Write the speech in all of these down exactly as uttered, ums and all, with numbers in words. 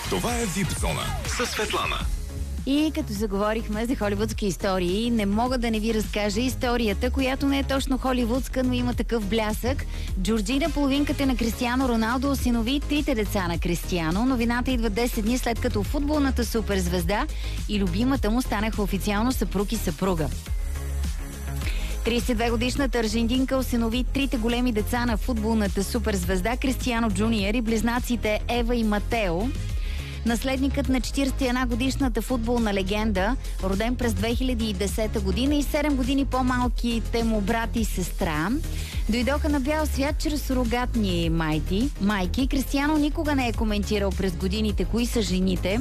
Това е вип зона със Светлана. И като заговорихме за холивудски истории, не мога да не ви разкажа историята, която не е точно холивудска, но има такъв блясък. Джорджина, половинката на Кристиано Роналдо, осинови трите деца на Кристиано. Новината идва десет дни след като футболната суперзвезда и любимата му станаха официално съпруг и съпруга. тридесет и две годишната аржентинка осинови трите големи деца на футболната суперзвезда Кристиано Джуниор и близнаците Ева и Матео. Наследникът на четиридесет и една годишната футболна легенда, роден през две хиляди и десета година, и седем години по-малките му брат и сестра, дойдоха на бял свят чрез сурогатни майки. майки. Кристиано никога не е коментирал през годините кои са жените,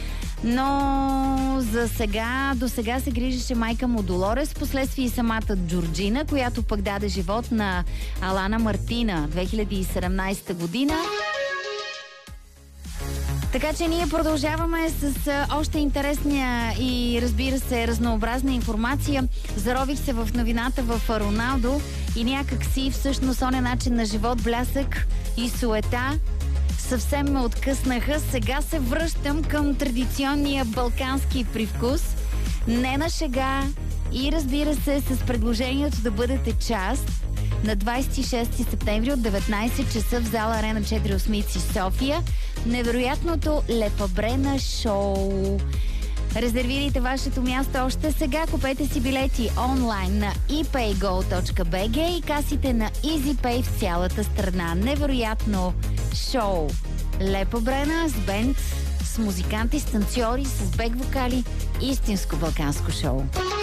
но за сега, до сега се грижеше майка му Долорес, последствие и самата Джорджина, която пък даде живот на Алана Мартина две хиляди и седемнадесета година. Така че ние продължаваме с а, още интересна и, разбира се, разнообразна информация. Зарових се в новината в Роналдо и някак си всъщност оня начин на живот, блясък и суета съвсем ме откъснаха. Сега се връщам към традиционния балкански привкус. Не на шега и, разбира се, с предложението да бъдете част на двадесет и шести септември от деветнадесет часа в зала Арена четири осмици София. Невероятното Лепабрена шоу. Резервирайте вашето място още сега. Купете си билети онлайн на и пей го точка би джи и касите на EasyPay в цялата страна. Невероятно шоу. Лепабрена с бенд, с музиканти, с танцори, с бек вокали. Истинско балканско шоу.